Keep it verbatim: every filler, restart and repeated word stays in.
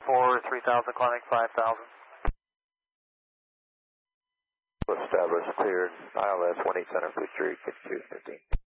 four, three thousand, climbing five thousand. Established, cleared, I L S one eight center, Blue Street, fifty-two fifteen.